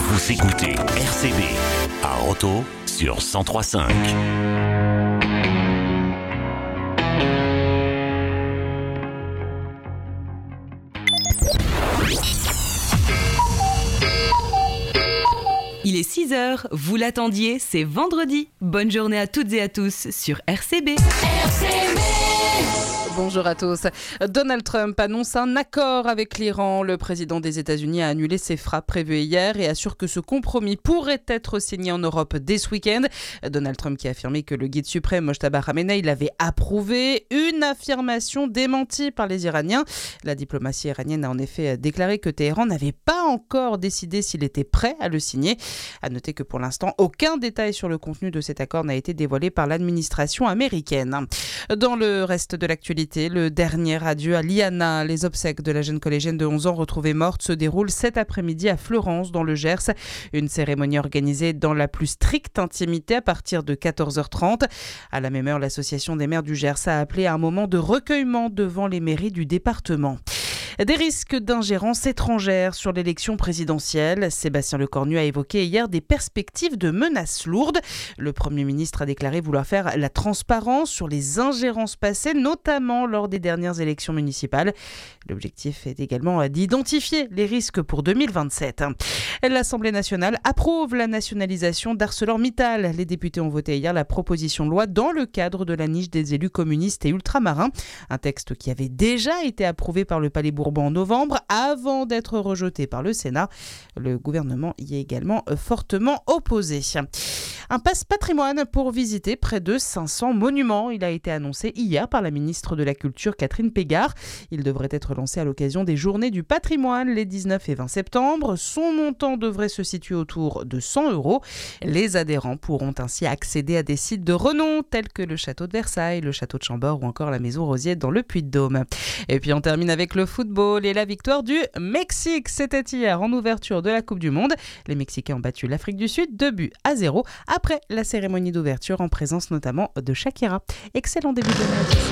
Vous écoutez RCB à Roto sur 103.5. Il est 6h, vous l'attendiez, c'est vendredi. Bonne journée à toutes et à tous sur RCB. Bonjour à tous. Donald Trump annonce un accord avec l'Iran. Le président des États-Unis a annulé ses frappes prévues hier et assure que ce compromis pourrait être signé en Europe dès ce week-end. Donald Trump qui a affirmé que le guide suprême Mojtaba Khamenei l'avait approuvé. Une affirmation démentie par les Iraniens. La diplomatie iranienne a en effet déclaré que Téhéran n'avait pas encore décidé s'il était prêt à le signer. À noter que pour l'instant, aucun détail sur le contenu de cet accord n'a été dévoilé par l'administration américaine. Dans le reste de l'actualité, le dernier adieu à Liana. Les obsèques de la jeune collégienne de 11 ans retrouvée morte se déroulent cet après-midi à Fleurance, dans le Gers. Une cérémonie organisée dans la plus stricte intimité à partir de 14h30. À la même heure, l'association des maires du Gers a appelé à un moment de recueillement devant les mairies du département. Des risques d'ingérence étrangère sur l'élection présidentielle. Sébastien Lecornu a évoqué hier des perspectives de menaces lourdes. Le Premier ministre a déclaré vouloir faire la transparence sur les ingérences passées, notamment lors des dernières élections municipales. L'objectif est également d'identifier les risques pour 2027. L'Assemblée nationale approuve la nationalisation d'ArcelorMittal. Les députés ont voté hier la proposition de loi dans le cadre de la niche des élus communistes et ultramarins. Un texte qui avait déjà été approuvé par le Palais Bourbon en novembre avant d'être rejeté par le Sénat. Le gouvernement y est également fortement opposé. Un passe-patrimoine pour visiter près de 500 monuments. Il a été annoncé hier par la ministre de la Culture Catherine Pégard. Il devrait être lancé à l'occasion des Journées du patrimoine les 19 et 20 septembre. Son montant devrait se situer autour de 100 €. Les adhérents pourront ainsi accéder à des sites de renom tels que le château de Versailles, le château de Chambord ou encore la maison Rosier dans le Puy-de-Dôme. Et puis on termine avec le football et la victoire du Mexique. C'était hier en ouverture de la Coupe du Monde. Les Mexicains ont battu l'Afrique du Sud 2-0 après la cérémonie d'ouverture en présence notamment de Shakira. Excellent début de match.